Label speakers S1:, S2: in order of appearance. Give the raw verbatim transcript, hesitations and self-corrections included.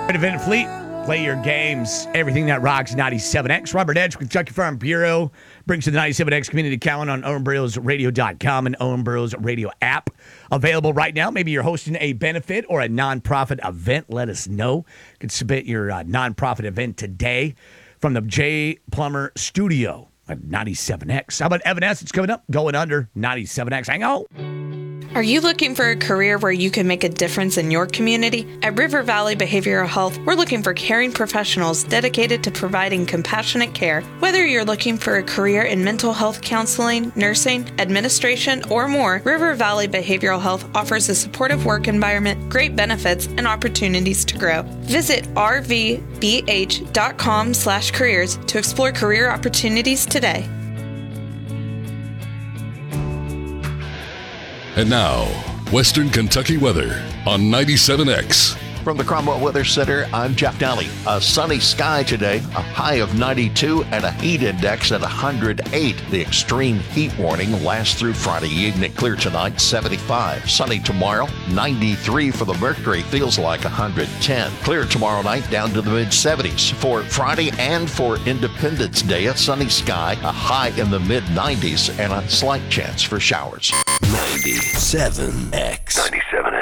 S1: Event Fleet, play your games. Everything that rocks ninety-seven X. Robert Edge with Kentucky Farm Bureau brings you the ninety-seven X community calendar on owen burrows radio dot com and Owen Burrows Radio app. Available right now. Maybe you're hosting a benefit or a nonprofit event. Let us know. You can submit your uh, nonprofit event today from the J. Plummer Studio at ninety-seven X. How about Evanescence coming up? Going under ninety-seven X. Hang on.
S2: Are you looking for a career where you can make a difference in your community? At River Valley Behavioral Health, we're looking for caring professionals dedicated to providing compassionate care. Whether you're looking for a career in mental health counseling, nursing, administration, or more, River Valley Behavioral Health offers a supportive work environment, great benefits, and opportunities to grow. Visit r v b h dot com slash careers to explore career opportunities today.
S3: And now, Western Kentucky weather on ninety-seven X.
S4: From the Cromwell Weather Center, I'm Jeff Daly. A sunny sky today, a high of ninety-two, and a heat index at one hundred eight. The extreme heat warning lasts through Friday evening. Clear tonight, seventy-five. Sunny tomorrow, ninety-three for the mercury. Feels like one hundred ten. Clear tomorrow night, down to the mid-seventies. For Friday and for Independence Day, a sunny sky, a high in the mid-nineties, and a slight chance for showers.
S5: ninety-seven X. ninety-seven